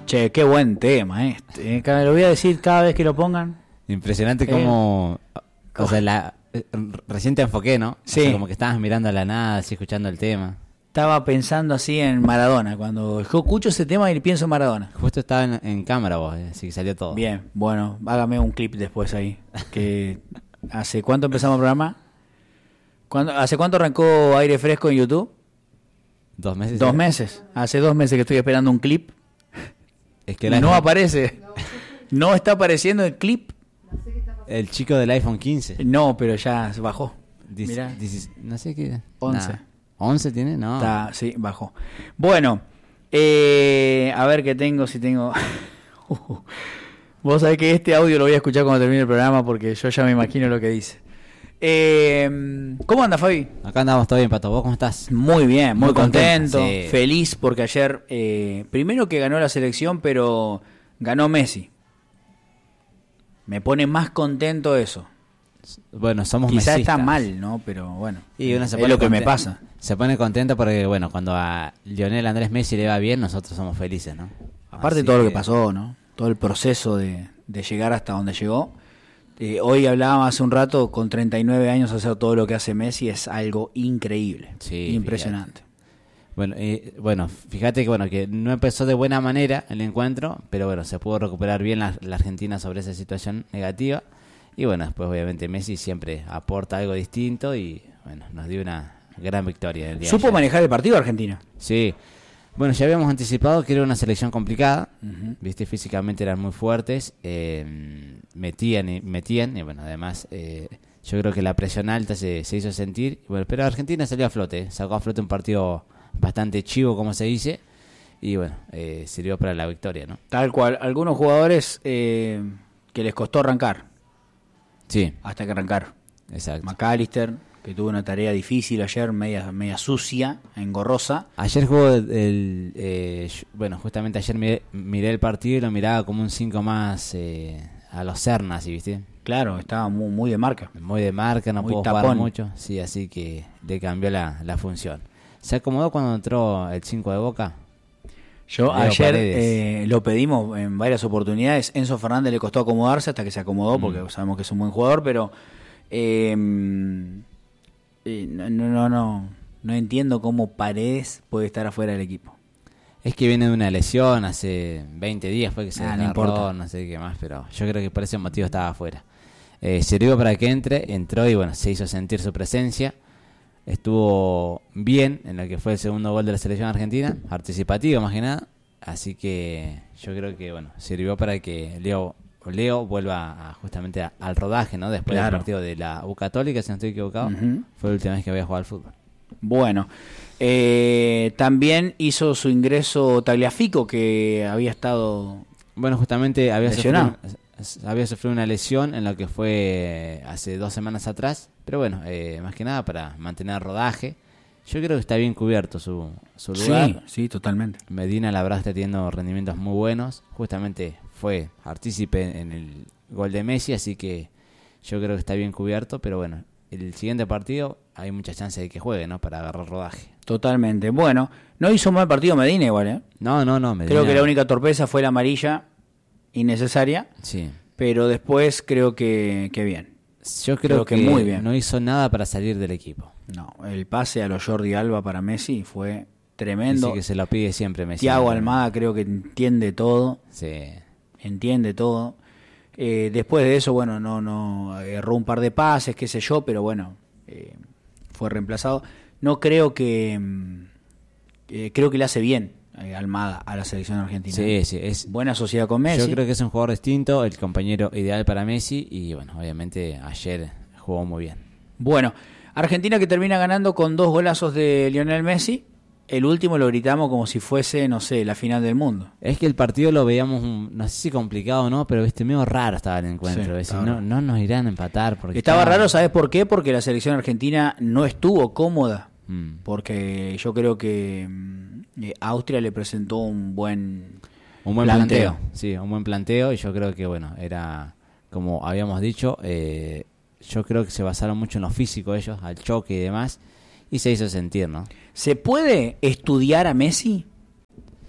Che, qué buen tema lo voy a decir cada vez que lo pongan. Impresionante como... O sea, recién te enfoqué, ¿no? Sí. O sea, como que estabas mirando a la nada, así escuchando el tema. Estaba pensando así en Maradona. Cuando yo escucho ese tema y pienso en Maradona. Justo estaba en cámara vos, así que salió todo. Bien, bueno, hágame un clip después ahí. Que ¿hace cuánto empezamos el programa? ¿Hace cuánto arrancó Aire Fresco en YouTube? 2 meses. 2 meses. Hace 2 meses que estoy esperando un clip. Es que no aparece. No está apareciendo el clip. El chico del iPhone 15. No, pero ya se bajó. Mirá. No sé qué. 11. Nah. ¿11 tiene? No. Sí, bajó. Bueno, a ver qué tengo, si tengo... Vos sabés que este audio lo voy a escuchar cuando termine el programa porque yo ya me imagino lo que dice. ¿Cómo anda, Fabi? Acá andamos todo bien, Pato. ¿Vos cómo estás? Muy bien, muy contento, sí. Feliz porque ayer, primero que ganó la selección, pero ganó Messi. Me pone más contento eso. Bueno, somos Quizá mesistas. está mal, ¿no? Pero bueno, y uno se es pone lo que me pasa. Se pone contento porque, bueno, cuando a Lionel Andrés Messi le va bien, nosotros somos felices, ¿no? Aparte de todo lo que pasó, ¿no? Todo el proceso de llegar hasta donde llegó. Hoy hablábamos hace un rato, con 39 años hacer todo lo que hace Messi es algo increíble, sí, impresionante. Bueno, fíjate que no empezó de buena manera el encuentro, pero bueno, se pudo recuperar bien la Argentina sobre esa situación negativa. Y bueno, después obviamente Messi siempre aporta algo distinto y bueno, nos dio una gran victoria. El día ¿Supo manejar el partido Argentina? Sí. Bueno, ya habíamos anticipado que era una selección complicada, viste, físicamente eran muy fuertes, metían y bueno, además yo creo que la presión alta se hizo sentir, bueno, pero Argentina salió a flote, sacó a flote un partido bastante chivo, como se dice, y bueno, sirvió para la victoria, ¿no? Tal cual, algunos jugadores que les costó arrancar. Sí. Hasta que arrancaron. Exacto. McAllister, que tuvo una tarea difícil ayer, media sucia, engorrosa. Ayer jugó bueno, justamente ayer miré el partido y lo miraba como un 5 más a los Cernas, ¿viste? Claro, estaba muy de marca. Muy de marca, no pudo jugar mucho. Sí, así que le cambió la función. ¿Se acomodó cuando entró el 5 de Boca? Yo ayer lo pedimos en varias oportunidades. Enzo Fernández le costó acomodarse hasta que se acomodó porque sabemos que es un buen jugador, pero no entiendo cómo Paredes puede estar afuera del equipo. Es que viene de una lesión hace 20 días, fue que se no importa. No sé qué más, pero yo creo que por ese motivo estaba afuera. Sirvió para que entró y bueno, se hizo sentir su presencia. Estuvo bien en lo que fue el segundo gol de la selección argentina, participativo más que nada, así que yo creo que bueno, sirvió para que Leo vuelva justamente al rodaje, ¿no? Después del partido de la U Católica, si no estoy equivocado, fue la última vez que había jugado al fútbol. Bueno, también hizo su ingreso Tagliafico, que había estado... Bueno, justamente había lesionado. sufrido una lesión en lo que fue hace 2 semanas atrás, pero bueno, más que nada para mantener rodaje. Yo creo que está bien cubierto su lugar. Sí, totalmente. Medina la verdad está teniendo rendimientos muy buenos, justamente fue partícipe en el gol de Messi, así que yo creo que está bien cubierto, pero bueno, el siguiente partido hay muchas chances de que juegue, ¿no? Para agarrar rodaje. Totalmente. Bueno, no hizo un mal partido Medina igual, ¿eh? No, Medina. Creo que la única torpeza fue la amarilla innecesaria. Sí. Pero después creo que bien. Yo creo que muy bien. No hizo nada para salir del equipo. No, el pase a los Jordi Alba para Messi fue tremendo. Dice que se lo pide siempre Messi. Thiago Almada creo que entiende todo. Sí. Entiende todo. Después de eso, bueno, no erró un par de pases, qué sé yo, pero bueno, fue reemplazado. No creo que... creo que le hace bien Almada a la selección argentina. Sí, es buena sociedad con Messi. Yo creo que es un jugador distinto, el compañero ideal para Messi y bueno, obviamente ayer jugó muy bien. Bueno, Argentina que termina ganando con 2 golazos de Lionel Messi. El último lo gritamos como si fuese, no sé, la final del mundo. Es que el partido lo veíamos, no sé si complicado o no, pero medio raro estaba el encuentro. Sí, no nos irán a empatar. Porque estaba raro, ¿sabes por qué? Porque la selección argentina no estuvo cómoda. Porque yo creo que Austria le presentó un buen planteo. Sí, un buen planteo y yo creo que, bueno, era como habíamos dicho, yo creo que se basaron mucho en lo físico ellos, al choque y demás, y se hizo sentir, ¿no? ¿Se puede estudiar a Messi?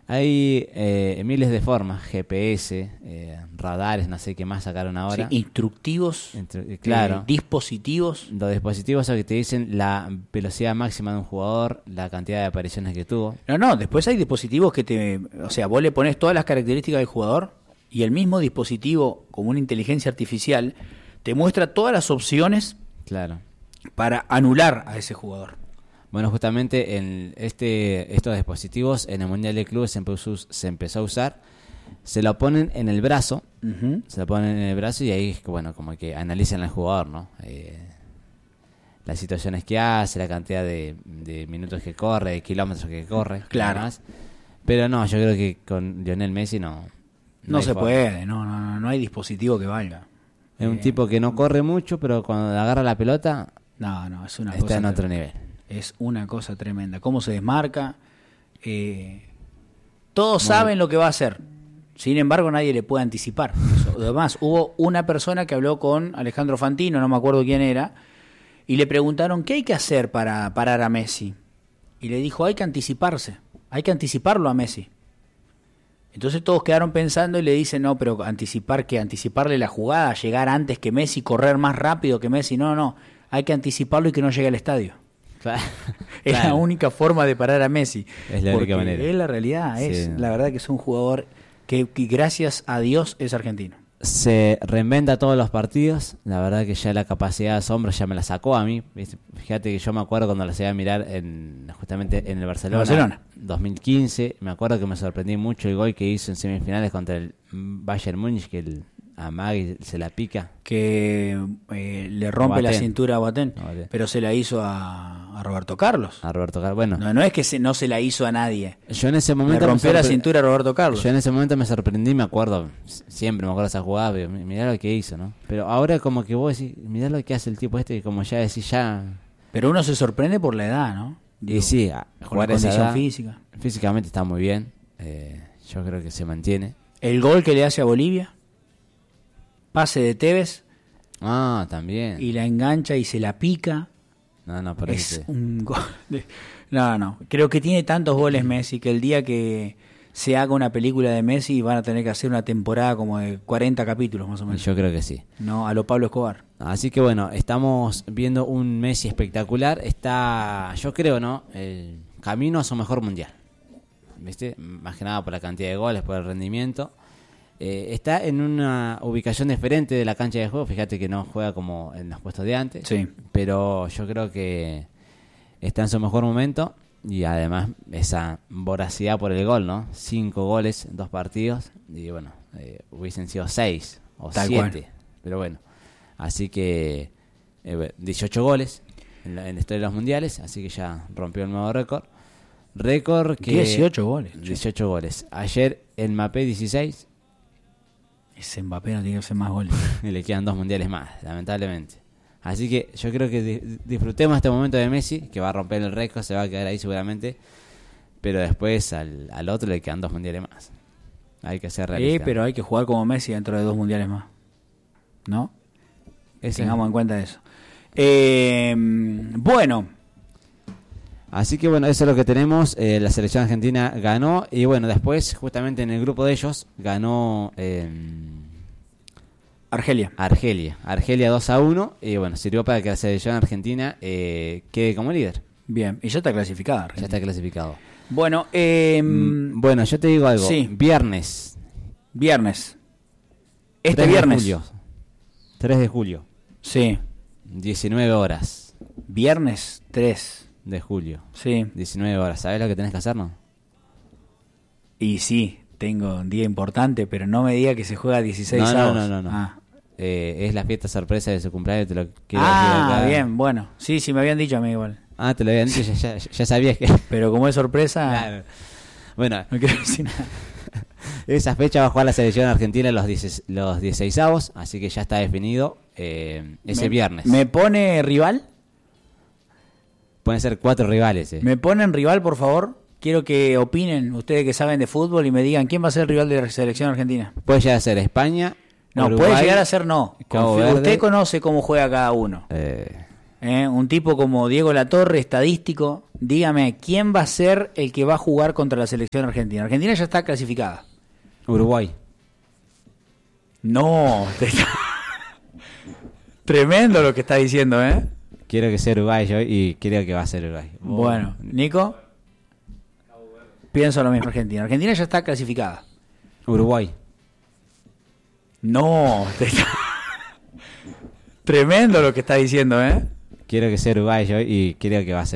Hay miles de formas, GPS, radares, no sé qué más sacaron ahora. Sí, instructivos, claro. Dispositivos. Los dispositivos son que te dicen la velocidad máxima de un jugador, la cantidad de apariciones que tuvo. No, después hay dispositivos que o sea, vos le pones todas las características del jugador y el mismo dispositivo, como una inteligencia artificial, te muestra todas las opciones Claro. para anular a ese jugador. Bueno, justamente en estos dispositivos en el Mundial de Clubes se empezó a usar. Se lo ponen en el brazo, se lo ponen en el brazo y ahí, bueno, como que analizan al jugador, ¿no? Las situaciones que hace, la cantidad de minutos que corre, de kilómetros que corre. Claro. Más. Pero no, yo creo que con Lionel Messi no se forma. puede, no hay dispositivo que valga. Es un tipo que no corre mucho, pero cuando agarra la pelota No, es una cosa está en otro nivel. Es una cosa tremenda. Cómo se desmarca. Todos saben lo que va a hacer. Sin embargo, nadie le puede anticipar. Además, hubo una persona que habló con Alejandro Fantino, no me acuerdo quién era, y le preguntaron qué hay que hacer para parar a Messi. Y le dijo, hay que anticiparse. Hay que anticiparlo a Messi. Entonces todos quedaron pensando y le dicen, no, pero anticiparle la jugada, llegar antes que Messi, correr más rápido que Messi. No, hay que anticiparlo y que no llegue al estadio. Claro. Es la única forma de parar a Messi. Es la única manera. Es la realidad, es Sí. la verdad que es un jugador que gracias a Dios es argentino. Se reinventa todos los partidos. La verdad que ya la capacidad de asombro ya me la sacó a mí. ¿Viste? Fíjate que yo me acuerdo cuando las iba a mirar justamente en el Barcelona 2015. Me acuerdo que me sorprendí mucho el gol que hizo en semifinales contra el Bayern Múnich, que a Magui se la pica. Que le rompe la cintura a Boateng, pero se la hizo a Roberto Carlos. A Roberto Carlos, bueno. No es que no se la hizo a nadie. Yo en ese momento le rompió la cintura a Roberto Carlos. Yo en ese momento me sorprendí, siempre me acuerdo de esa jugada, pero mirá lo que hizo, ¿no? Pero ahora como que vos decís, mirá lo que hace el tipo y como ya decís, ya... Pero uno se sorprende por la edad, ¿no? Y sí, jugar la condición física. Físicamente está muy bien, yo creo que se mantiene. El gol que le hace a Bolivia, pase de Tevez. También. Y la engancha y se la pica. No, parece. Es un gol. No. Creo que tiene tantos goles Messi que el día que se haga una película de Messi van a tener que hacer una temporada como de 40 capítulos más o menos. Yo creo que sí. No, a lo Pablo Escobar. Así que bueno, estamos viendo un Messi espectacular. Está, yo creo, ¿no? El camino a su mejor mundial. ¿Viste? Más que nada por la cantidad de goles, por el rendimiento. Está en una ubicación diferente de la cancha de juego. Fíjate que no juega como en los puestos de antes. Sí. Pero yo creo que está en su mejor momento. Y además esa voracidad por el gol, ¿no? 5 goles en 2 partidos. Y bueno, hubiesen sido 6 o 7. Pero bueno, así que 18 goles en la historia de los mundiales. Así que ya rompió el nuevo récord. Récord que... 18 goles. 18 goles. Ayer el Mbappé 16. Ese Mbappé no tiene que hacer más goles. Y le quedan 2 mundiales más, lamentablemente. Así que yo creo que disfrutemos este momento de Messi, que va a romper el récord, se va a quedar ahí seguramente. Pero después al otro le quedan 2 mundiales más. Hay que ser realista. Pero hay que jugar como Messi dentro de 2 mundiales más. ¿No? Tengamos en cuenta eso. Bueno. Así que bueno, eso es lo que tenemos. La selección argentina ganó. Y bueno, después, justamente en el grupo de ellos, ganó Argelia 2-1. Y bueno, sirvió para que la selección argentina quede como líder. Bien, y ya está clasificada Argentina. Ya está clasificado. Bueno, bueno, yo te digo algo. Sí. Viernes. Este viernes. 3 de julio. Sí. 19 horas. Viernes 3 de julio. Sí. 19 horas. ¿Sabes lo que tenés que hacer, no? Y sí, tengo un día importante, pero no me diga que se juega 16 sábados. No. Es la fiesta sorpresa de su cumpleaños. Te lo quiero decir acá. Bien, bueno. Sí, me habían dicho a mí igual. Te lo habían dicho, ya sabías que... Pero como es sorpresa... Claro. Bueno, no quiero decir nada. Esa fecha va a jugar la selección argentina los 16avos, así que ya está definido ese viernes. ¿Me pone rival? Pueden ser 4 rivales. ¿Me ponen rival, por favor? Quiero que opinen ustedes que saben de fútbol y me digan quién va a ser el rival de la selección argentina. Puede llegar a ser España, no, Uruguay, puede llegar a ser no. Usted conoce cómo juega cada uno. Un tipo como Diego Latorre, estadístico, dígame, ¿quién va a ser el que va a jugar contra la selección argentina? Argentina ya está clasificada. Uruguay. No, tremendo lo que está diciendo, ¿eh? Quiero que sea Uruguay yo y creo que va a ser Uruguay. Bueno, Nico. Pienso lo mismo, Argentina. Argentina ya está clasificada. Uruguay. No, tremendo lo que está diciendo, ¿eh? Quiero que sea Uruguay yo y creo que va a ser